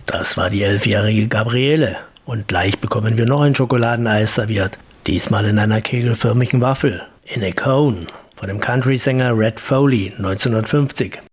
Das war die 11-jährige Gabriele. Und gleich bekommen wir noch ein Schokoladeneis serviert. Diesmal in einer kegelförmigen Waffel. In a Cone. Von dem Country-Sänger Red Foley 1950.